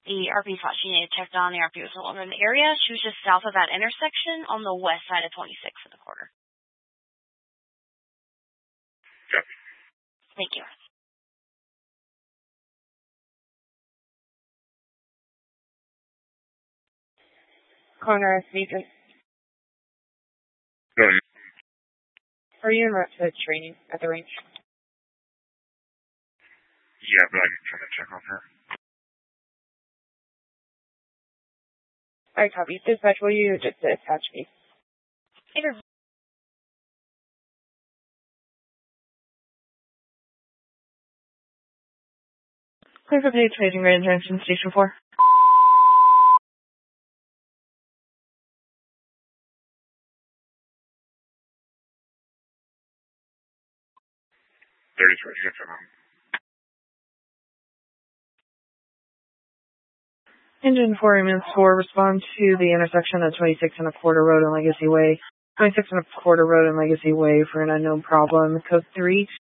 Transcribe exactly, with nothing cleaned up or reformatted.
The R P thought she needed checked on. The R P was no longer in the area. She was just south of that intersection on the west side of twenty-six in the quarter. Yep. Thank you. Connor, Adrian. Go ahead. Are you in route to training at the range? Yeah, but I'm trying to check on her. Alright, copy. Dispatch, will you just attach me? Later. Clear for page facing Grand Junction, Station four. thirty-three, you got some on. Engine four, ambulance four, respond to the intersection of twenty-six and a quarter road and Legacy Way. twenty-six and a quarter road and Legacy Way for an unknown problem. Code three